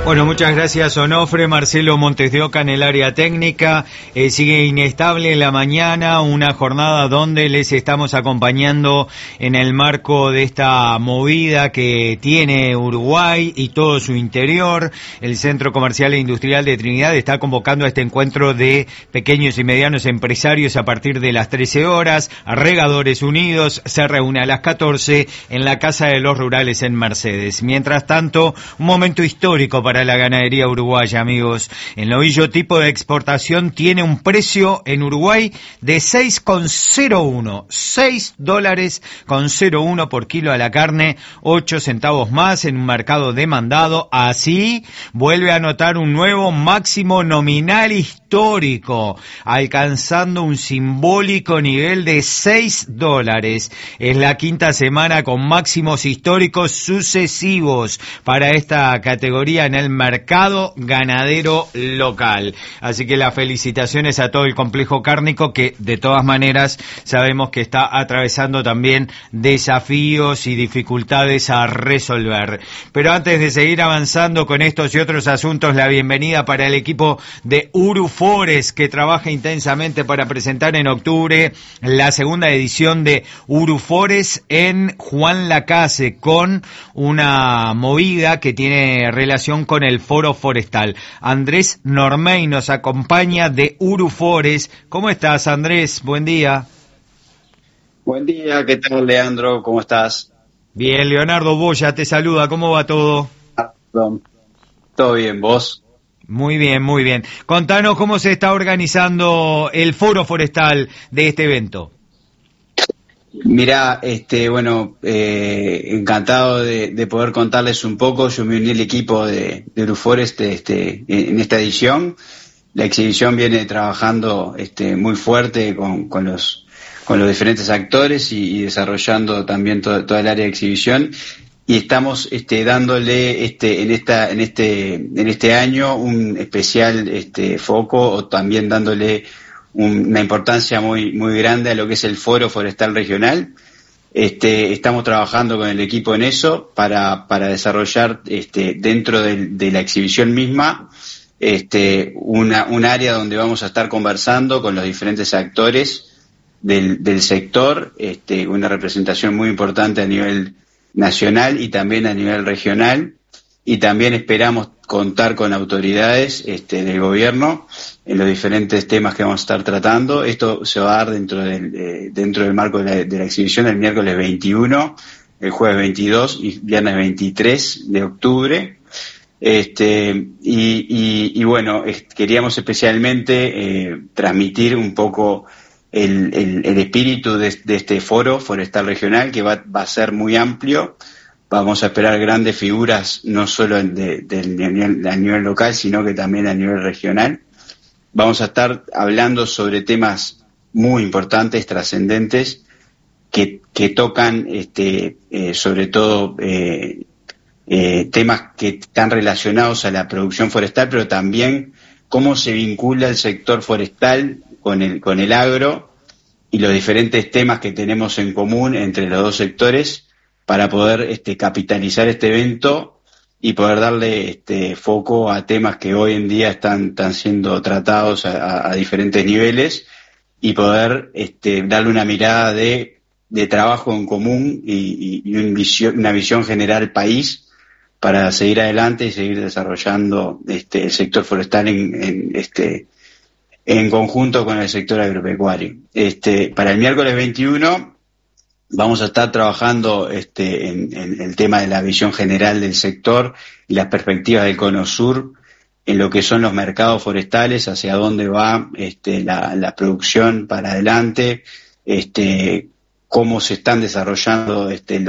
Bueno, muchas gracias, Onofre. Marcelo Montes de Oca en el área técnica. Sigue inestable en la mañana, una jornada donde les estamos acompañando en el marco de esta movida que tiene Uruguay y todo su interior. El Centro Comercial e Industrial de Trinidad está convocando a este encuentro de pequeños y medianos empresarios a partir de las 13 horas. Regadores Unidos se reúne a las 14 en la Casa de los Rurales en Mercedes. Mientras tanto, un momento histórico para la ganadería uruguaya, amigos. El novillo tipo de exportación tiene un precio en Uruguay de $6,01 por kilo a la carne, 8 centavos más en un mercado demandado. Así vuelve a anotar un nuevo máximo nominal histórico, alcanzando un simbólico nivel de $6. Es la quinta semana con máximos históricos sucesivos para esta categoría en el mercado ganadero local. Así que las felicitaciones a todo el complejo cárnico, que de todas maneras sabemos que está atravesando también desafíos y dificultades a resolver. Pero antes de seguir avanzando con estos y otros asuntos, la bienvenida para el equipo de Urufores, que trabaja intensamente para presentar en octubre la segunda edición de Urufores en Juan Lacase, con una movida que tiene relación con el Foro Forestal. Andrés Normey nos acompaña de Urufores. ¿Cómo estás, Andrés? Buen día. Buen día, ¿qué tal, Leandro? ¿Cómo estás? Bien, Leonardo Boya te saluda. ¿Cómo va todo? Todo bien, ¿vos? Muy bien, muy bien. Contanos cómo se está organizando el Foro Forestal de este evento. Mirá, encantado de poder contarles un poco. Yo me uní al equipo de Urufores en esta edición. La exhibición viene trabajando muy fuerte con los diferentes actores y desarrollando también toda el área de exhibición. Y estamos dándole en este año un especial foco, o también dándole una importancia muy grande a lo que es el Foro Forestal Regional. Estamos trabajando con el equipo en eso para desarrollar dentro de la exhibición misma un área donde vamos a estar conversando con los diferentes actores del sector, una representación muy importante a nivel nacional y también a nivel regional, y también esperamos contar con autoridades del gobierno en los diferentes temas que vamos a estar tratando. Esto se va a dar dentro del marco de la exhibición el miércoles 21, el jueves 22 y viernes 23 de octubre. Queríamos especialmente transmitir un poco el espíritu de este foro forestal regional, que va a ser muy amplio. Vamos a esperar grandes figuras, no solo a nivel local, sino que también a nivel regional. Vamos a estar hablando sobre temas muy importantes, trascendentes, que tocan sobre todo temas que están relacionados a la producción forestal, pero también cómo se vincula el sector forestal con el agro y los diferentes temas que tenemos en común entre los dos sectores, para poder capitalizar este evento y poder darle foco a temas que hoy en día están siendo tratados a diferentes niveles, y poder darle una mirada de trabajo en común y una visión general país, para seguir adelante y seguir desarrollando el sector forestal en conjunto con el sector agropecuario. Para el miércoles 21 vamos a estar trabajando en el tema de la visión general del sector y las perspectivas del Cono Sur en lo que son los mercados forestales, hacia dónde va la producción para adelante, cómo se están desarrollando